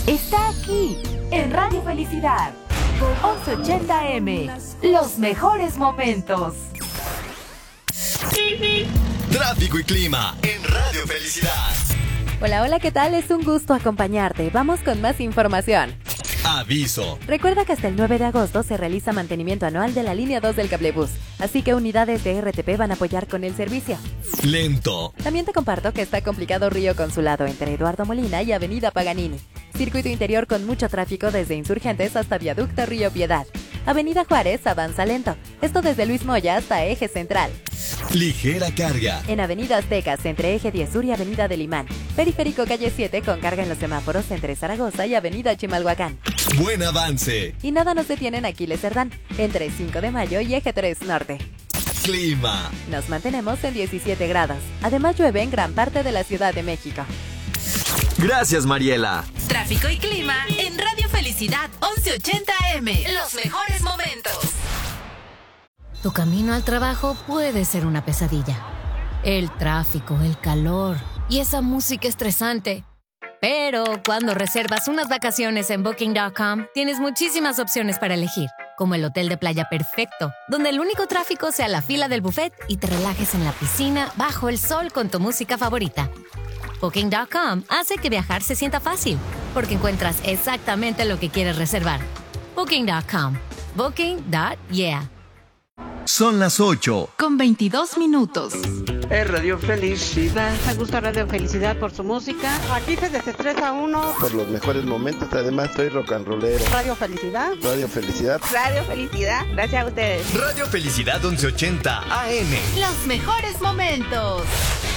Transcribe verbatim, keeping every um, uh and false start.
está aquí, en Radio Felicidad. once ochenta A M, los mejores momentos. Tráfico y clima en Radio Felicidad. Hola, hola, ¿qué tal? Es un gusto acompañarte. Vamos con más información. Aviso. Recuerda que hasta el nueve de agosto se realiza mantenimiento anual de la línea dos del cablebús, así que unidades de R T P van a apoyar con el servicio. Lento. También te comparto que está complicado Río Consulado entre Eduardo Molina y Avenida Paganini. Circuito interior con mucho tráfico desde Insurgentes hasta Viaducto Río Piedad. Avenida Juárez avanza lento, esto desde Luis Moya hasta Eje Central. Ligera carga. En Avenida Aztecas entre Eje diez Sur y Avenida del Imán. Periférico Calle siete con carga en los semáforos entre Zaragoza y Avenida Chimalhuacán. Buen avance. Y nada nos detiene en Aquiles Cerdán, entre cinco de mayo y Eje tres Norte. Clima. Nos mantenemos en diecisiete grados. Además llueve en gran parte de la Ciudad de México. Gracias, Mariela. Tráfico y clima en Radio Felicidad once ochenta A M. Los mejores momentos. Tu camino al trabajo puede ser una pesadilla. El tráfico, el calor y esa música estresante. Pero cuando reservas unas vacaciones en Booking punto com, tienes muchísimas opciones para elegir, como el hotel de playa perfecto, donde el único tráfico sea la fila del buffet y te relajes en la piscina bajo el sol con tu música favorita. Booking punto com hace que viajar se sienta fácil, porque encuentras exactamente lo que quieres reservar. Booking punto com. Booking punto yeah. Son las ocho. Con veintidós minutos. Es Radio Felicidad. Me gusta Radio Felicidad por su música. Aquí se desestresa uno. Por los mejores momentos, además soy rock and rollero. Radio Felicidad. Radio Felicidad. Radio Felicidad. Gracias a ustedes. Radio Felicidad once ochenta A M. Los mejores momentos.